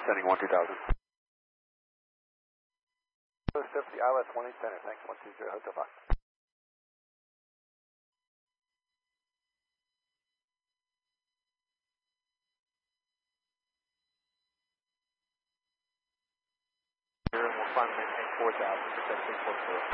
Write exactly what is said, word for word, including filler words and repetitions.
Sending one two thousand. fifty, I L S one eight center, thanks, one two zero, Hotel Fox. We'll finally maintain four thousand, protect six four four.